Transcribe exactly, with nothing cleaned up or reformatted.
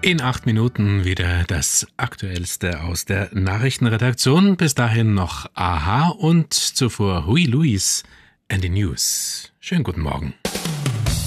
In acht Minuten wieder das Aktuellste aus der Nachrichtenredaktion. Bis dahin noch Aha und zuvor Huey Lewis and the News. Schönen guten Morgen.